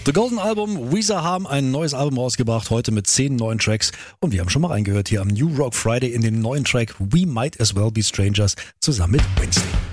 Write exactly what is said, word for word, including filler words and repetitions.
The Golden Album, Weezer haben ein neues Album rausgebracht, heute mit zehn neuen Tracks. Und wir haben schon mal reingehört hier am New Rock Friday in den neuen Track We Might As Well Be Strangers zusammen mit Wednesday.